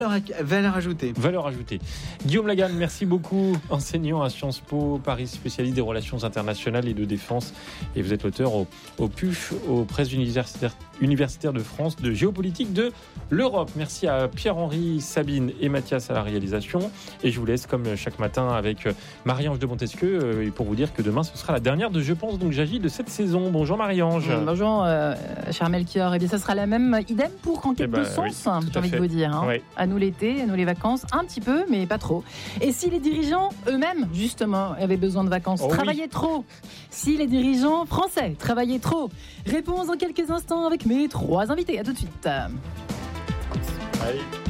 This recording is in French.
Valeur ajoutée. Valeur ajoutée. Guillaume Laganne, merci beaucoup. Enseignant à Sciences Po Paris, spécialiste des relations internationales et de défense. Et vous êtes l'auteur au PUF, aux presses universitaires de France, de géopolitique de l'Europe. Merci à Pierre-Henri, Sabine et Mathias à la réalisation. Et je vous laisse, comme chaque matin, avec Marie-Ange de Montesquieu, pour vous dire que demain, ce sera la dernière de Je pense donc j'agis de cette saison. Bonjour Marie-Ange. Bonjour, cher Melchior. Eh bien, ça sera la même idem pour Enquête de sens, j'ai envie de vous dire. Hein. Oui. À nous l'été, à nous les vacances, un petit peu, mais pas trop. Et si les dirigeants eux-mêmes, justement, avaient besoin de vacances, travaillaient trop? Si les dirigeants français travaillaient trop? Réponse dans quelques instants avec mes 3 invités. À tout de suite. Allez.